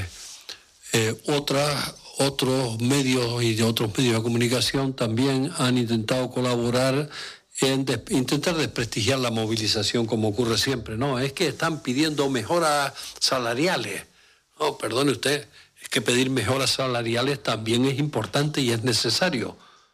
eh, otras, otros medios y de otros medios de comunicación también han intentado colaborar en des, intentar desprestigiar la movilización, como ocurre siempre. No, es que están pidiendo mejoras salariales. No, perdone usted, es que pedir mejoras salariales también es importante y es necesario.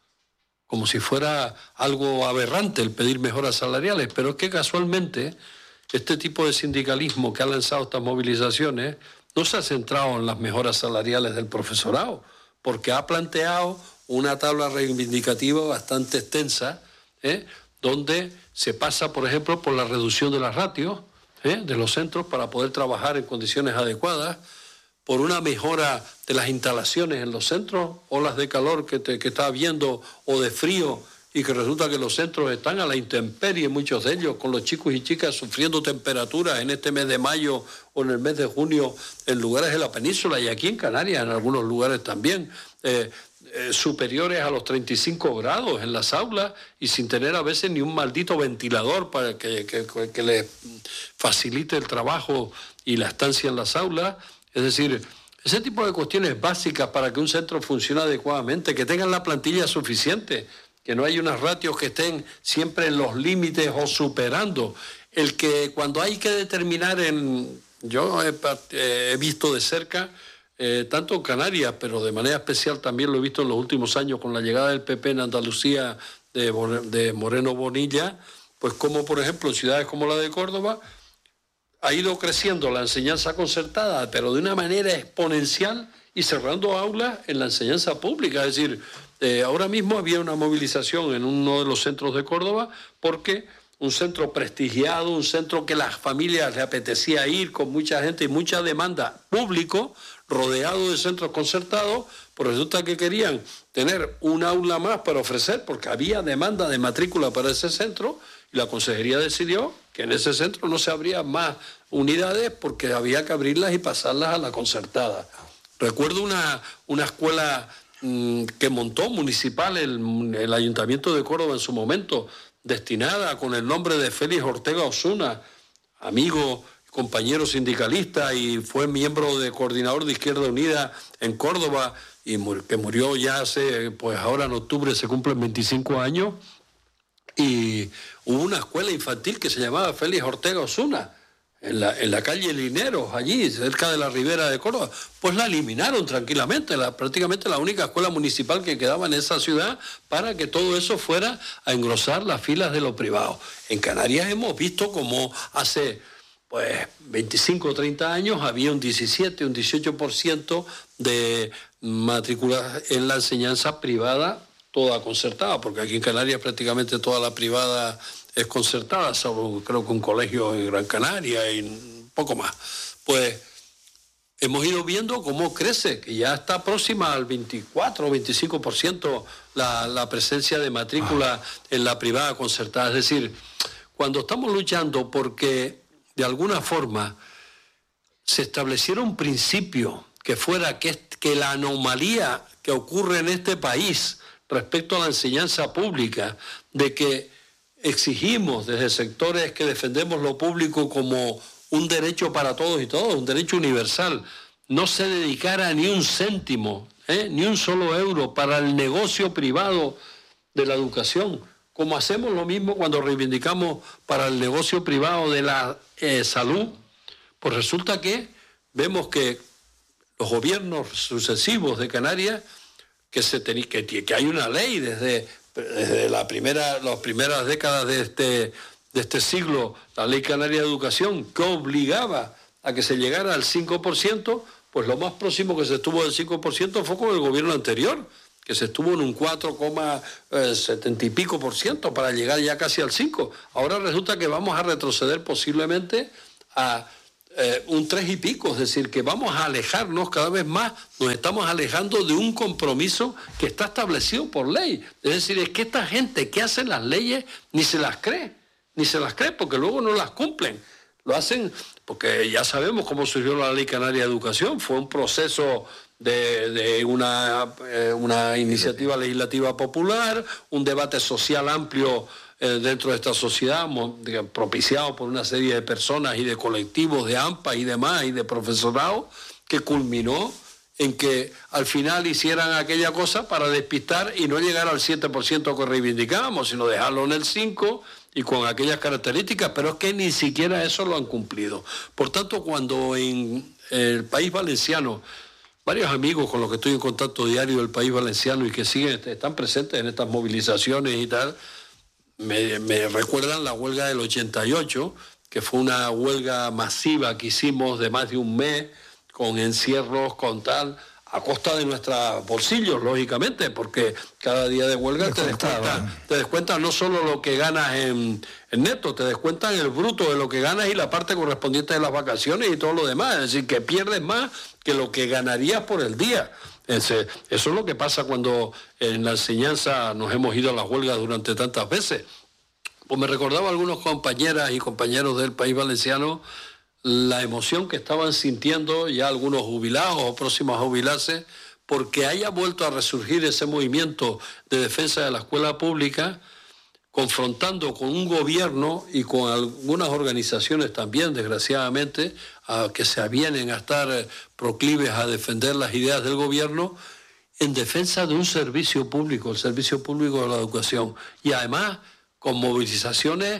Como si fuera algo aberrante el pedir mejoras salariales, pero es que casualmente este tipo de sindicalismo que ha lanzado estas movilizaciones no se ha centrado en las mejoras salariales del profesorado, porque ha planteado una tabla reivindicativa bastante extensa, ¿eh? donde se pasa, por ejemplo, por la reducción de las ratios ¿eh? de los centros para poder trabajar en condiciones adecuadas, por una mejora de las instalaciones en los centros, olas de calor que, te, que está habiendo o de frío, y que resulta que los centros están a la intemperie, muchos de ellos, con los chicos y chicas sufriendo temperaturas en este mes de mayo o en el mes de junio en lugares de la península y aquí en Canarias, en algunos lugares también, eh, eh, superiores a los treinta y cinco grados en las aulas y sin tener a veces ni un maldito ventilador para que, que, que les facilite el trabajo y la estancia en las aulas. Es decir, ese tipo de cuestiones básicas para que un centro funcione adecuadamente, que tengan la plantilla suficiente, que no hay unas ratios que estén siempre en los límites o superando. El que cuando hay que determinar en... Yo he, he visto de cerca, eh, tanto en Canarias, pero de manera especial también lo he visto en los últimos años con la llegada del P P en Andalucía de, de Moreno Bonilla, pues como por ejemplo en ciudades como la de Córdoba, ha ido creciendo la enseñanza concertada, pero de una manera exponencial y cerrando aulas en la enseñanza pública. Es decir, eh, ahora mismo había una movilización en uno de los centros de Córdoba porque un centro prestigiado, un centro que las familias le apetecía ir con mucha gente y mucha demanda público, rodeado de centros concertados, pues resulta que querían tener un aula más para ofrecer porque había demanda de matrícula para ese centro y la consejería decidió que en ese centro no se abrían más unidades porque había que abrirlas y pasarlas a la concertada. Recuerdo una, una escuela mmm, que montó municipal el, el Ayuntamiento de Córdoba en su momento, destinada con el nombre de Félix Ortega Osuna, amigo, compañero sindicalista y fue miembro de coordinador de Izquierda Unida en Córdoba y mur, que murió ya hace, pues ahora en octubre se cumplen veinticinco años. Y hubo una escuela infantil que se llamaba Félix Ortega Osuna, en la, en la calle Lineros, allí, cerca de la Ribera de Córdoba. Pues la eliminaron tranquilamente, la, prácticamente la única escuela municipal que quedaba en esa ciudad para que todo eso fuera a engrosar las filas de lo privado. En Canarias hemos visto como hace pues veinticinco o treinta años había un diecisiete, un dieciocho por ciento de matrículas en la enseñanza privada, toda concertada, porque aquí en Canarias prácticamente toda la privada es concertada, salvo creo que un colegio en Gran Canaria y un poco más. Pues hemos ido viendo cómo crece, que ya está próxima al veinticuatro o veinticinco por ciento la, la presencia de matrícula en la privada concertada. Es decir, cuando estamos luchando porque de alguna forma se estableciera un principio que fuera que, que la anomalía que ocurre en este país respecto a la enseñanza pública, de que exigimos desde sectores que defendemos lo público como un derecho para todos y todos, un derecho universal, no se dedicara ni un céntimo, ¿eh? ni un solo euro para el negocio privado de la educación, como hacemos lo mismo cuando reivindicamos para el negocio privado de la eh, salud, Pues resulta que vemos que los gobiernos sucesivos de Canarias, que, se ten, que, que hay una ley desde, desde la primera, las primeras décadas de este, de este siglo, la Ley Canaria de Educación, que obligaba a que se llegara al cinco por ciento, pues lo más próximo que se estuvo del cinco por ciento fue con el gobierno anterior, que se estuvo en un cuatro coma setenta y pico por ciento para llegar ya casi al cinco. Ahora resulta que vamos a retroceder posiblemente a eh, un tres y pico, es decir, que vamos a alejarnos cada vez más, nos estamos alejando de un compromiso que está establecido por ley. Es decir, es que esta gente que hace las leyes ni se las cree, ni se las cree porque luego no las cumplen. Lo hacen porque ya sabemos cómo surgió la Ley Canaria de Educación, fue un proceso de, de una, eh, una iniciativa legislativa popular, un debate social amplio eh, dentro de esta sociedad, digamos, propiciado por una serie de personas y de colectivos de AMPA y demás, y de profesorado, que culminó en que al final hicieran aquella cosa para despistar y no llegar al siete por ciento que reivindicábamos, sino dejarlo en el cinco por ciento, y con aquellas características, pero es que ni siquiera eso lo han cumplido. Por tanto, cuando en el País Valenciano, varios amigos con los que estoy en contacto diario del País Valenciano y que siguen, están presentes en estas movilizaciones y tal, me, me recuerdan la huelga del ochenta y ocho, que fue una huelga masiva que hicimos de más de un mes, con encierros, con tal, a costa de nuestros bolsillos, lógicamente, porque cada día de huelga te descuentan, te descuentan no solo lo que ganas en, en neto, te descuentan el bruto de lo que ganas y la parte correspondiente de las vacaciones y todo lo demás. Es decir, que pierdes más que lo que ganarías por el día. Ese, eso es lo que pasa cuando en la enseñanza nos hemos ido a las huelgas durante tantas veces. Pues me recordaba a algunos compañeras y compañeros del País Valenciano la emoción que estaban sintiendo ya algunos jubilados o próximos a jubilarse, porque haya vuelto a resurgir ese movimiento de defensa de la escuela pública, confrontando con un gobierno y con algunas organizaciones también, desgraciadamente, a, que se avienen a estar proclives a defender las ideas del gobierno, en defensa de un servicio público, el servicio público de la educación, y además con movilizaciones,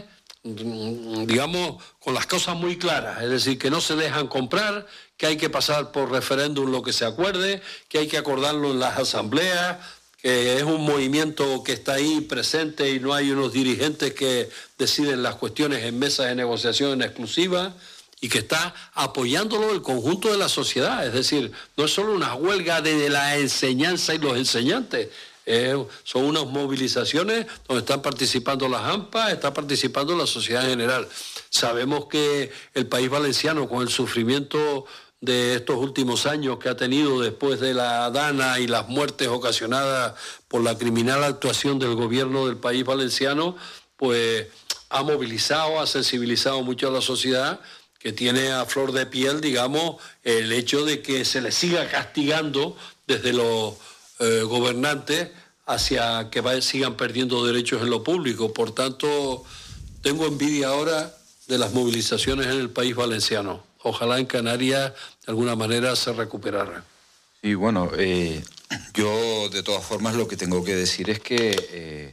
digamos, con las cosas muy claras, es decir, que no se dejan comprar, que hay que pasar por referéndum lo que se acuerde, que hay que acordarlo en las asambleas, que es un movimiento que está ahí presente y no hay unos dirigentes que deciden las cuestiones en mesas de negociación en exclusiva, y que está apoyándolo el conjunto de la sociedad. Es decir, no es solo una huelga de la enseñanza y los enseñantes, Eh, son unas movilizaciones donde están participando las AMPA, está participando la sociedad en general. Sabemos que el País Valenciano, con el sufrimiento de estos últimos años que ha tenido después de la Dana y las muertes ocasionadas por la criminal actuación del gobierno del País Valenciano, pues ha movilizado, ha sensibilizado mucho a la sociedad, que tiene a flor de piel, digamos, el hecho de que se le siga castigando desde los Eh, gobernantes hacia que va, sigan perdiendo derechos en lo público. Por tanto, tengo envidia ahora de las movilizaciones en el País Valenciano. Ojalá en Canarias de alguna manera se recuperaran. Y bueno, eh, yo de todas formas lo que tengo que decir es que eh,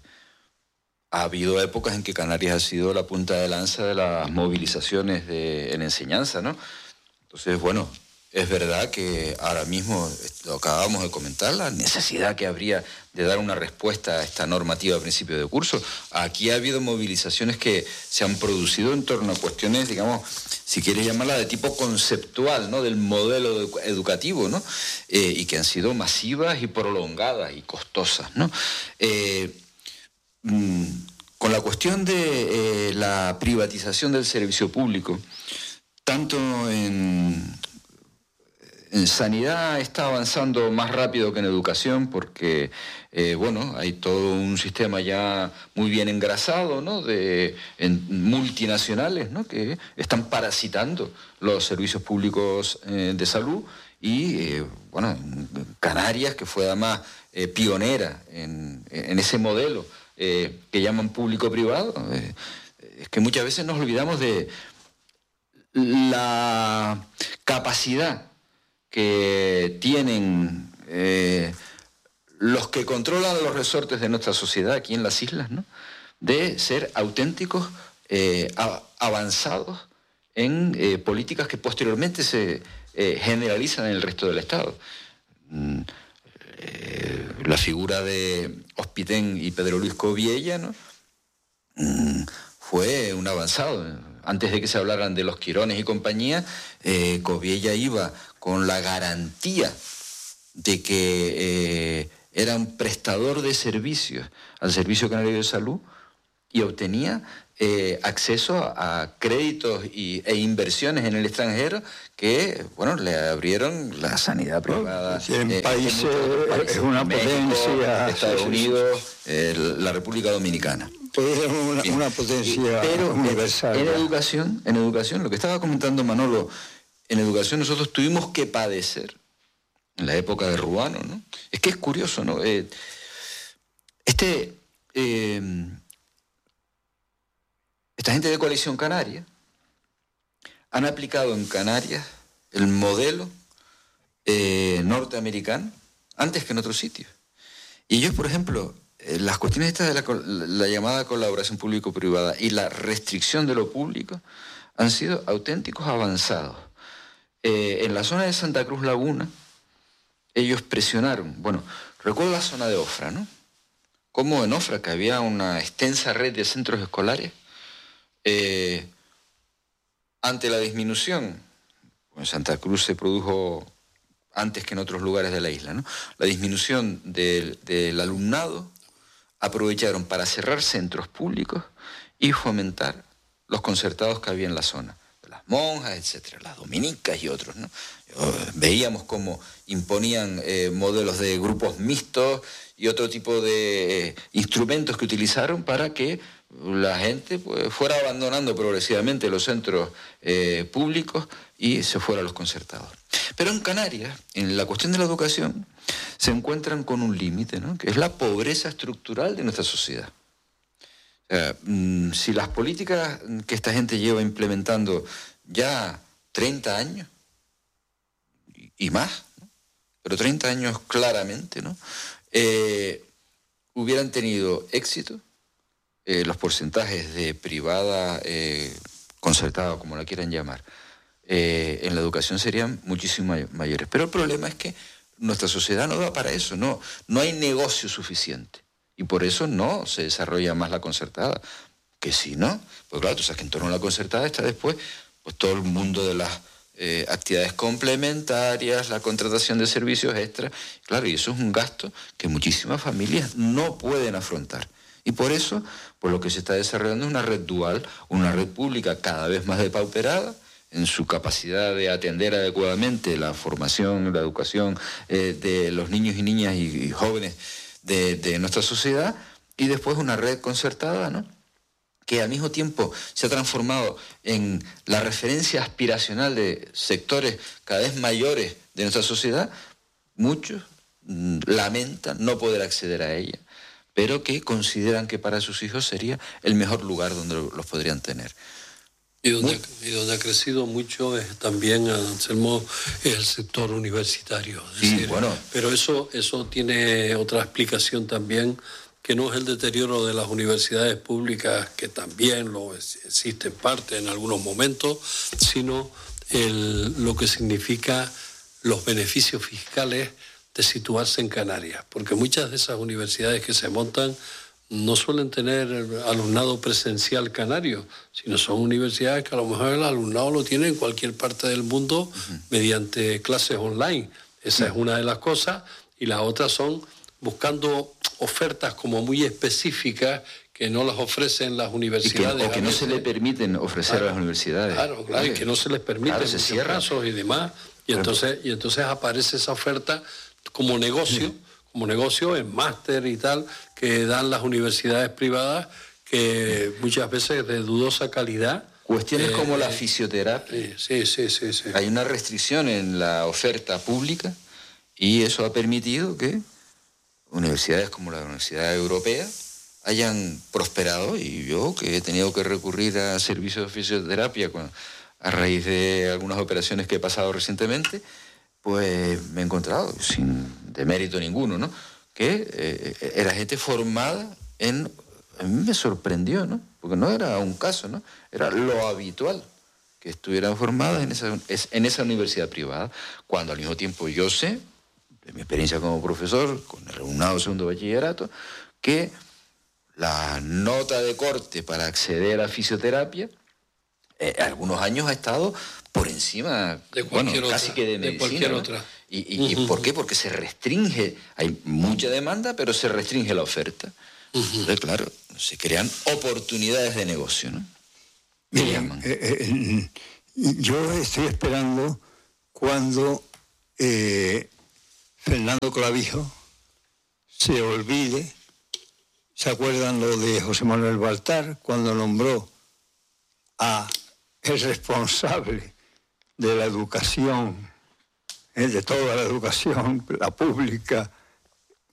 ha habido épocas en que Canarias ha sido la punta de lanza de las movilizaciones de, en enseñanza, ¿no? Entonces, bueno, es verdad que ahora mismo, lo acabamos de comentar, la necesidad que habría de dar una respuesta a esta normativa a principio de curso. Aquí ha habido movilizaciones que se han producido en torno a cuestiones, digamos, si quieres llamarla de tipo conceptual, ¿no?, del modelo educativo, ¿no?, eh, y que han sido masivas y prolongadas y costosas, ¿no? Eh, mmm, con la cuestión de eh, la privatización del servicio público, tanto en... En sanidad está avanzando más rápido que en educación porque, eh, bueno, hay todo un sistema ya muy bien engrasado, ¿no?, de en, multinacionales, ¿no?, que están parasitando los servicios públicos eh, de salud y, eh, bueno, Canarias, que fue además eh, pionera en, en ese modelo eh, que llaman público-privado, eh, es que muchas veces nos olvidamos de la capacidad que tienen eh, los que controlan los resortes de nuestra sociedad aquí en las islas, ¿no?, de ser auténticos, eh, a, avanzados en eh, políticas que posteriormente se eh, generalizan en el resto del Estado. Mm, eh, la figura de Hospitén y Pedro Luis Coviella, ¿no? Mm, fue un avanzado. Antes de que se hablaran de los Quirones y compañía, eh, Coviella iba con la garantía de que eh, era un prestador de servicios al Servicio Canario de Salud y obtenía eh, acceso a, a créditos y, e inversiones en el extranjero que, bueno, le abrieron la sanidad privada. Sí, en eh, países, países, es una México, potencia. Estados sí, Unidos, sí, sí. eh, la República Dominicana. Es una, una potencia Pero universal. En, en educación, en educación, lo que estaba comentando Manolo, en educación nosotros tuvimos que padecer, en la época de Ruano, ¿no? Es que es curioso, ¿no? Eh, este, eh, esta gente de Coalición Canaria han aplicado en Canarias el modelo eh, norteamericano antes que en otros sitios. Y ellos, por ejemplo, eh, las cuestiones estas de la, la llamada colaboración público-privada y la restricción de lo público han sido auténticos avanzados. Eh, en la zona de Santa Cruz Laguna, ellos presionaron, bueno, recuerdo la zona de Ofra, ¿no? Como en Ofra, que había una extensa red de centros escolares, eh, ante la disminución, en Santa Cruz se produjo antes que en otros lugares de la isla, ¿no? La disminución del, del alumnado, aprovecharon para cerrar centros públicos y fomentar los concertados que había en la zona. Las monjas, etcétera, las dominicas y otros, ¿no? Veíamos cómo imponían eh, modelos de grupos mixtos y otro tipo de eh, instrumentos que utilizaron para que la gente pues, fuera abandonando progresivamente los centros eh, públicos y se fuera a los concertados. Pero en Canarias, en la cuestión de la educación, se encuentran con un límite, ¿no? Que es la pobreza estructural de nuestra sociedad. O sea, si las políticas que esta gente lleva implementando ya treinta años y más, ¿no? Pero treinta años claramente, ¿no? Eh, hubieran tenido éxito, eh, los porcentajes de privada, eh, concertada, como la quieran llamar, eh, en la educación serían muchísimo mayores. Pero el problema es que nuestra sociedad no da para eso, no, no hay negocio suficiente. Y por eso no se desarrolla más la concertada. Que si no, pues claro, tú sabes que en torno a la concertada está después pues todo el mundo de las eh, actividades complementarias, la contratación de servicios extra. Claro, y eso es un gasto que muchísimas familias no pueden afrontar. Y por eso, pues lo que se está desarrollando es una red dual, una red pública cada vez más depauperada en su capacidad de atender adecuadamente la formación, la educación eh, de los niños y niñas y, y jóvenes De, de nuestra sociedad, y después una red concertada, ¿no? Que al mismo tiempo se ha transformado en la referencia aspiracional de sectores cada vez mayores de nuestra sociedad. Muchos mm, lamentan no poder acceder a ella, pero que consideran que para sus hijos sería el mejor lugar donde los podrían tener. Y donde, y donde ha crecido mucho es también, Anselmo, el sector universitario. Es sí, decir, bueno. Pero eso, eso tiene otra explicación también, que no es el deterioro de las universidades públicas, que también lo existe en parte en algunos momentos, sino el, lo que significa los beneficios fiscales de situarse en Canarias. Porque muchas de esas universidades que se montan no suelen tener alumnado presencial canario, sino son universidades que a lo mejor el alumnado lo tiene en cualquier parte del mundo uh-huh. mediante clases online. Esa uh-huh. es una de las cosas. Y las otras son buscando ofertas como muy específicas que no las ofrecen las universidades. Y que, o que no se le permiten ofrecer claro, a las universidades. Claro, claro, y que no se les permite claro, en muchos casos y demás. Y claro. entonces, y entonces aparece esa oferta como negocio, uh-huh. como negocio en máster y tal, que dan las universidades privadas, que muchas veces de dudosa calidad. Cuestiones eh, como la eh, fisioterapia. Sí, sí, sí, sí. Hay una restricción en la oferta pública y eso ha permitido que universidades como la Universidad Europea hayan prosperado, y yo que he tenido que recurrir a servicios de fisioterapia con, a raíz de algunas operaciones que he pasado recientemente, pues me he encontrado, sin demérito ninguno, ¿no? Que eh, era gente formada en... A mí me sorprendió, ¿no? Porque no era un caso, ¿no? Era lo habitual que estuvieran formadas en esa, en esa universidad privada, cuando al mismo tiempo yo sé, de mi experiencia como profesor, con el alumnado de segundo bachillerato, que la nota de corte para acceder a fisioterapia, eh, algunos años ha estado por encima, de bueno, otra, casi que de medicina. De cualquier ¿no? otra. ¿Y, y, uh-huh. ¿Y por qué? Porque se restringe, hay mucha demanda, pero se restringe la oferta. Uh-huh. Entonces, claro, se crean oportunidades de negocio, ¿no? Miren, eh, eh, yo estoy esperando cuando eh, Fernando Clavijo se olvide. ¿Se acuerdan lo de José Manuel Baltar cuando nombró a el responsable de la educación, eh, de toda la educación, la pública,